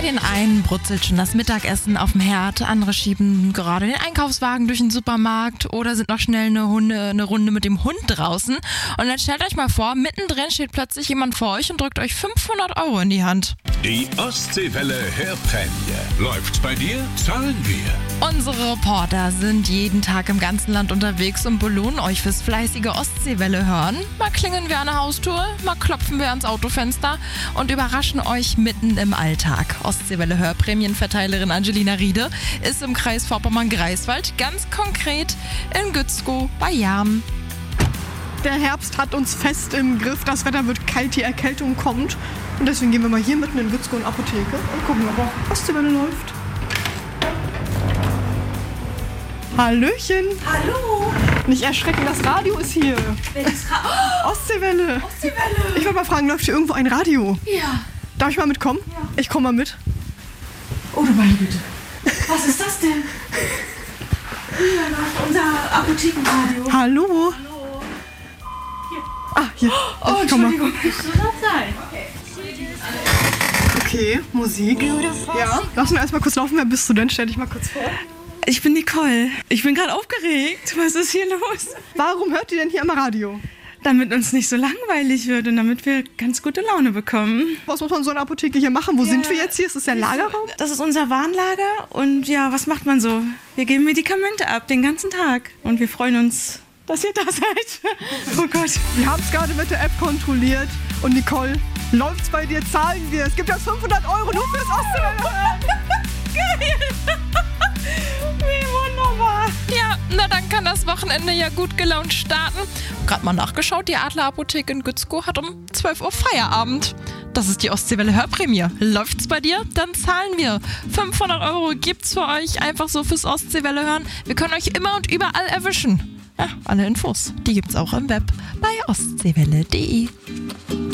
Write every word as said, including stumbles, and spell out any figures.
den einen brutzelt schon das Mittagessen auf dem Herd, andere schieben gerade den Einkaufswagen durch den Supermarkt oder sind noch schnell eine, Hunde, eine Runde mit dem Hund draußen. Und dann stellt euch mal vor, mittendrin steht plötzlich jemand vor euch und drückt euch fünfhundert Euro in die Hand. Die Ostseewelle Hörprämie. Läuft's bei dir? Zahlen wir. Unsere Reporter sind jeden Tag im ganzen Land unterwegs und belohnen euch fürs fleißige Ostseewelle hören. Mal klingeln wir an der Haustür, mal klopfen wir ans Autofenster und überraschen euch mitten im Alltag. Ostseewelle Hörprämienverteilerin Angelina Riede ist im Kreis Vorpommern-Greifswald, ganz konkret in Gützkow bei Jahn. Der Herbst hat uns fest im Griff, das Wetter wird kalt, die Erkältung kommt. Und deswegen gehen wir mal hier mitten in Gützkow in die Apotheke und gucken, ob auch Ostseewelle läuft. Hallöchen! Hallo! Nicht erschrecken, das Radio ist hier. Welches Radio? Oh, Ostseewelle! Ostseewelle! Ich wollte mal fragen, läuft hier irgendwo ein Radio? Ja. Darf ich mal mitkommen? Ja. Ich komme mal mit. Oh du meine Güte. Was ist das denn? Hier läuft unser Apothekenradio. Hallo! Hallo. Hier. Ah, hier. Oh, ich komm mal. Entschuldigung. Bist du das sein? Okay. Okay, Musik. Ja, lass uns erst mal kurz laufen. Wer bist du denn? Stell dich mal kurz vor. Ich bin Nicole. Ich bin gerade aufgeregt. Was ist hier los? Warum hört ihr denn hier immer Radio? Damit uns nicht so langweilig wird und damit wir ganz gute Laune bekommen. Was muss man in so einer Apotheke hier machen? Wo Ja. sind wir jetzt hier? Ist das der Lagerraum? Das ist unser Warnlager und ja, was macht man so? Wir geben Medikamente ab den ganzen Tag und wir freuen uns, dass ihr da seid. Oh Gott. Wir haben es gerade mit der App kontrolliert. Und Nicole, läuft's bei dir? Zahlen wir. Es gibt jetzt fünfhundert Euro nur fürs Ostseewelle hören. Geil. Wie wunderbar. Ja, na dann kann das Wochenende ja gut gelaunt starten. Gerade mal nachgeschaut, die Adlerapotheke in Gützkow hat um zwölf Uhr Feierabend. Das ist die Ostseewelle Hörprämie. Läuft's bei dir? Dann zahlen wir. fünfhundert Euro gibt's für euch einfach so fürs Ostseewelle hören. Wir können euch immer und überall erwischen. Ja, alle Infos, die gibt's auch im Web bei ostseewelle punkt de.